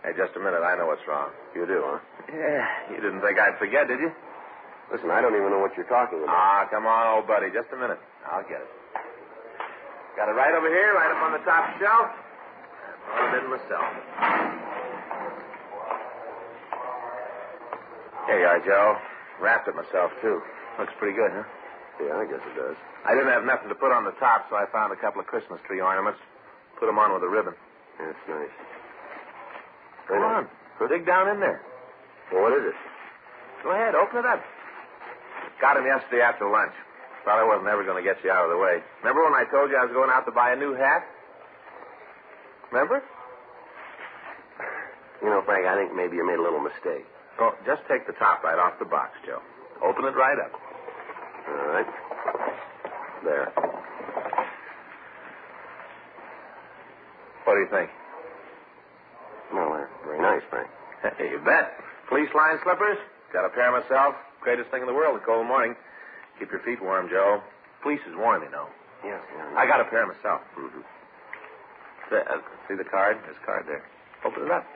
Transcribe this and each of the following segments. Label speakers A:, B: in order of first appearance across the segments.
A: Hey, just a minute. I know what's wrong.
B: You do, huh?
A: Yeah. You didn't think I'd forget, did you?
B: Listen, I don't even know what you're talking about.
A: Ah, come on, old buddy. Just a minute. I'll get it. Got it right over here, right up on the top shelf. I did it myself. Here you are, Joe. Wrapped it myself, too. Looks pretty good, huh?
B: Yeah, I guess it does.
A: I didn't have nothing to put on the top, so I found a couple of Christmas tree ornaments. Put them on with a ribbon.
B: That's nice.
A: Come on. Dig down in there.
B: Well, what is it?
A: Go ahead, open it up. Got him yesterday after lunch. Thought I wasn't ever going to get you out of the way. Remember when I told you I was going out to buy a new hat? Remember?
B: You know, Frank, I think maybe you made a little mistake.
A: Oh, just take the top right off the box, Joe. Open it right up.
B: All right. There.
A: What do you think?
B: Well, they're very nice, Frank.
A: Hey, you bet. Fleece line slippers? Got a pair myself. Greatest thing in the world, a cold morning. Keep your feet warm, Joe. Fleece is warm, you know.
B: Yes, yeah.
A: I got a pair myself.
B: Mm-hmm.
A: See the card? There's a card there. Open it up.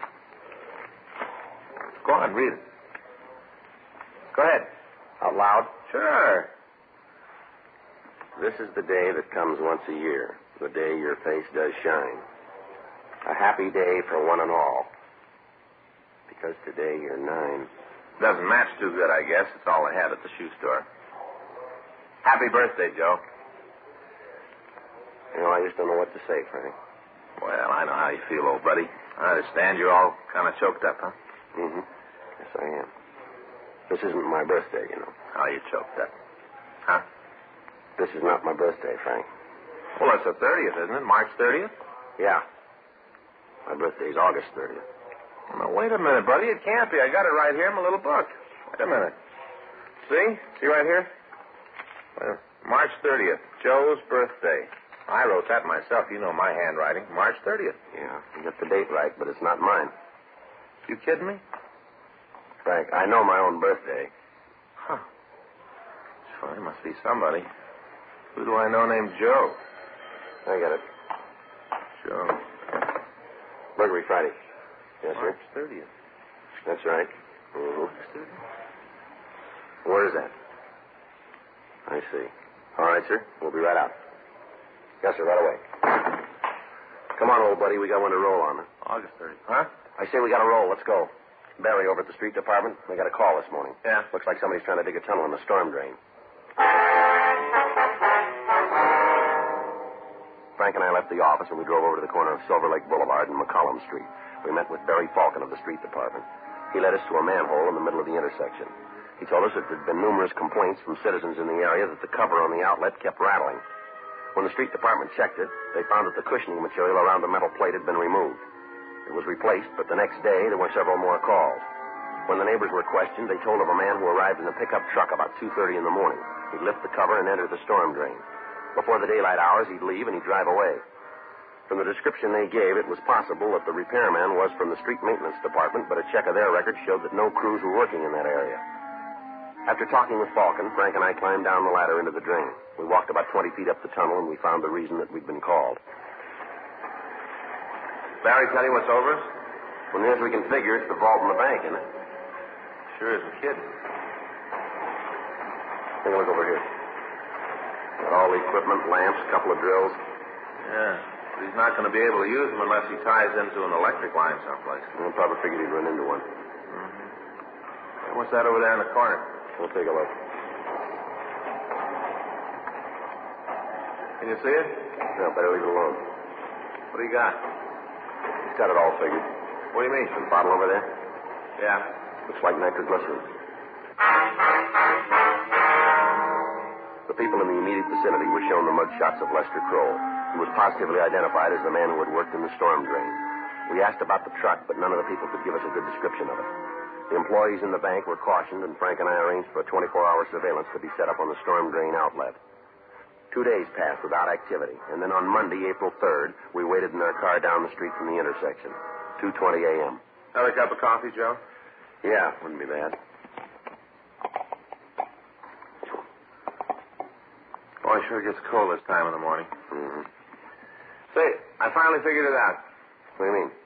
A: Go on, read it. Go ahead.
B: Out loud?
A: Sure.
B: This is the day that comes once a year, the day your face does shine. A happy day for one and all. Because today you're 9.
A: Doesn't match too good, I guess. It's all they had at the shoe store. Happy birthday, Joe.
B: You know, I just don't know what to say, Frank.
A: Well, I know how you feel, old buddy. I understand you're all kind of choked up, huh?
B: Mm-hmm. Yes, I am. This isn't my birthday, you know.
A: How you choked up? Huh?
B: This is not my birthday, Frank.
A: Well, it's the 30th, isn't it? March 30th?
B: Yeah. My birthday's August 30th.
A: Now, wait a minute, buddy. It can't be. I got it right here in my little book. Wait a minute. See? See right here? March 30th, Joe's birthday. I wrote that myself. You know my handwriting. March 30th.
B: Yeah, you got the date right, but it's not mine.
A: You kidding me?
B: Frank, I know my own birthday.
A: Huh. Sure, there must be somebody. Who do I know named Joe?
B: I got it.
A: Joe.
B: Burglary Friday. Yes,
A: March
B: sir.
A: 30th.
B: That's right. Mm-hmm.
A: March 30th?
B: Where is that? I see. All right, sir. We'll be right out. Yes, sir, right away. Come on, old buddy. We got one to roll on.
A: August 30th. Huh?
B: I say we got to roll. Let's go. Barry over at the street department. We got a call this morning.
A: Yeah.
B: Looks like somebody's trying to dig a tunnel in the storm drain. Frank and I left the office and we drove over to the corner of Silver Lake Boulevard and McCollum Street. We met with Barry Falcon of the street department. He led us to a manhole in the middle of the intersection. He told us that there had been numerous complaints from citizens in the area that the cover on the outlet kept rattling. When the street department checked it, they found that the cushioning material around the metal plate had been removed. It was replaced, but the next day there were several more calls. When the neighbors were questioned, they told of a man who arrived in a pickup truck about 2:30 in the morning. He'd lift the cover and enter the storm drain. Before the daylight hours, he'd leave and he'd drive away. From the description they gave, it was possible that the repairman was from the street maintenance department, but a check of their records showed that no crews were working in that area. After talking with Falcon, Frank and I climbed down the ladder into the drain. We walked about 20 feet up the tunnel, and we found the reason that we'd been called.
A: Barry tell you what's over us?
B: Well, near as we can figure, it's the vault in the bank, isn't it?
A: Sure isn't kidding.
B: Take a look over here. Got all the equipment, lamps, a couple of drills.
A: Yeah, but he's not going to be able to use them unless he ties into an electric line someplace.
B: I probably figured he'd run into one.
A: Mm-hmm. What's that over there in the corner?
B: We'll take a look.
A: Can you see it?
B: No, better leave it alone.
A: What do you got?
B: He's got it all figured.
A: What do you mean?
B: The bottle over there?
A: Yeah.
B: Looks like nitroglycerin. The people in the immediate vicinity were shown the mugshots of Lester Kroll, who was positively identified as the man who had worked in the storm drain. We asked about the truck, but none of the people could give us a good description of it. The employees in the bank were cautioned, and Frank and I arranged for a 24-hour surveillance to be set up on the storm drain outlet. 2 days passed without activity, and then on Monday, April 3rd, we waited in our car down the street from the intersection. 2:20 a.m.
A: Another cup of coffee, Joe?
B: Yeah, wouldn't be bad.
A: Boy, sure gets cold this time in the morning.
B: Mm-hmm.
A: Say, I finally figured it out.
B: What do you mean?